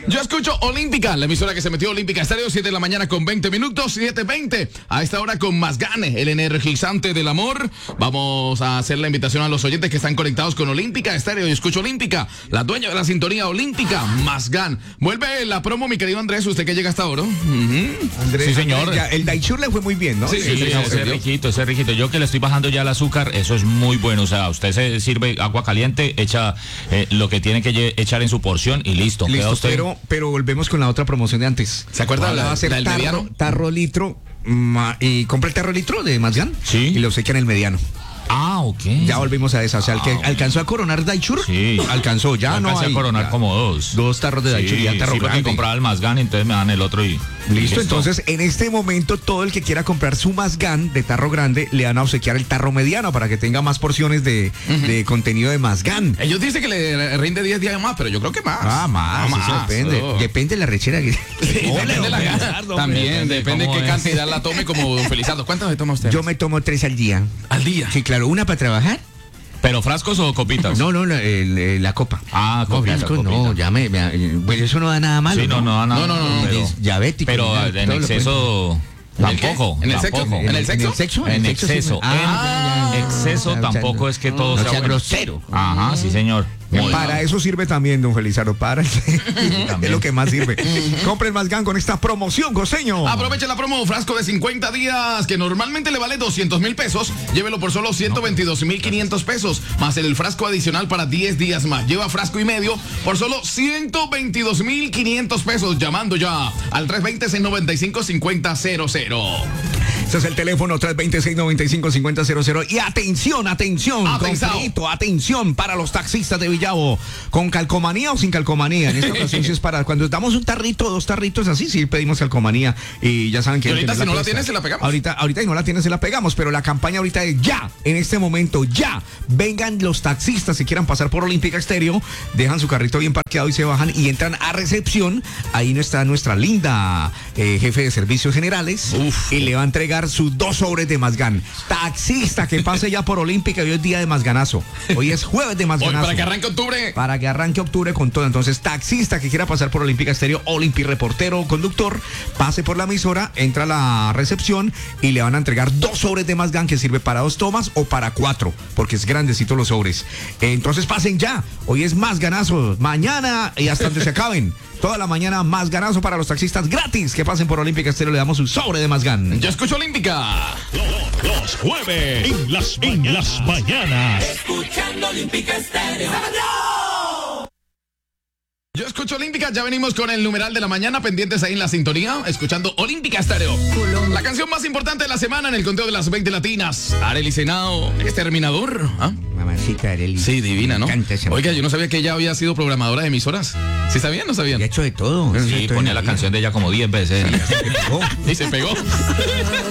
Yo escucho Olímpica, la emisora que se metió Olímpica Estéreo, 7 de la mañana con 20 minutos, 7:20. A esta hora con Más Gane, el energizante del amor. Vamos a hacer la invitación a los oyentes que están conectados con Olímpica Estéreo. Yo escucho Olímpica, la dueña de la sintonía Olímpica, Más Gan. Vuelve la promo, mi querido Andrés, usted que llega hasta ahora. Andrés, sí, señor. Ya, el Daichur le fue muy bien, ¿no? Sí, ese riquito. Yo que le estoy bajando ya el azúcar, eso es muy bueno. O sea, usted se sirve agua caliente, echa lo que tiene que echar en su porción y listo. Listo, usted... pero volvemos con la otra promoción de antes. ¿Se acuerda? Va a ser del mediano. tarro litro y compra el tarro litro de Más Gan Sí. y lo seca en el mediano. Ah, ok. Ya volvimos a esa. O sea, el que alcanzó a coronar Daichur, Sí. alcanzó. Ya no hay. A coronar ya, como dos tarros de Daichur, ya tarro porque grande. compraba el Más Gan, entonces me dan el otro y... Listo, entonces en este momento todo el que quiera comprar su Más Gan de tarro grande le van a obsequiar el tarro mediano para que tenga más porciones de contenido de Más Gan. Ellos dicen que le rinde 10 días más, pero yo creo que más. Más, No, eso más. depende. Oh. Depende de la rechera que... Sí, depende de la gana. También, depende de cómo qué es. cantidad la tome como don Felizardo. ¿Cuántas se toma usted? Yo me tomo 3 al día. al día. Sí, claro, una para trabajar. ¿Pero frascos o copitas? No, la copa. Ah, No, copita, frascos, copita. no, pues eso no da nada malo. Sí, no da nada. No, Pero, Es diabético. pero ni nada, en todo lo exceso... Tampoco. ¿En el sexo? tampoco. ¿En el sexo? ¿En el sexo? En el sexo, sí. exceso. Ya. Exceso Ya, tampoco ya, es que no, todo no sea sea bueno. grosero. Ajá, sí, señor. Muy Para bien. eso sirve también, don Felizardo, es lo que más sirve. Compren Más Gan con esta promoción, costeño. Aproveche la promo frasco de 50 días que normalmente le vale 200,000 pesos. Llévelo por solo 122,500 pesos. Más el frasco adicional para 10 días más. Lleva frasco y medio por solo 122,500 pesos. Llamando ya al 320-695-5000. Este es el teléfono 320-695-5000. Y atención, atención para los taxistas de Villavo. ¿Con calcomanía o sin calcomanía? En esta ocasión sí es para cuando damos un tarrito, 2 tarritos así, sí pedimos calcomanía. Y ya saben que... Y ahorita si no la tienes, se la pegamos. Ahorita y no la tienes, se la pegamos. Pero la campaña ahorita es ya, en este momento, ya. Vengan los taxistas que quieran pasar por Olímpica Estéreo, dejan su carrito bien parqueado y se bajan y entran a recepción. Ahí no está nuestra linda jefe de servicios generales. Y le va a entregar sus 2 sobres de Más Gan. Taxista que pase ya por Olímpica, hoy es día de Más Ganazo. Hoy es jueves de Más Hoy, Ganazo. para que arranque octubre. Para que arranque octubre con todo. Entonces, taxista que quiera pasar por Olímpica Estéreo, Olympi reportero o conductor, pase por la emisora, entra a la recepción y le van a entregar 2 sobres de Más Gan que sirve para 2 tomas o para 4, porque es grandecito los sobres. Entonces, pasen ya. Hoy es Más Ganazo. Mañana y hasta donde se acaben. Toda la mañana Más Ganazo para los taxistas gratis que pasen por Olímpica Estéreo. Le damos un sobre de Más Gan. Yo escucho Olímpica. Los jueves en las mañanas. Escuchando Olímpica Estéreo. Yo escucho Olímpica, ya venimos con el numeral de la mañana, pendientes ahí en la sintonía, escuchando Olímpica Estéreo. La canción más importante de la semana en el conteo de las 20 latinas. Arely Senao, Exterminador. ¿Ah? Mamacita Arely. Sí, divina, ¿no? Me encanta esa Oiga, yo no sabía que ella había sido programadora de emisoras. ¿Sí sabían o no sabían? Y ha hecho de todo. Sí, ponía la canción de ella como 10 veces. Se pegó. Sí, se pegó.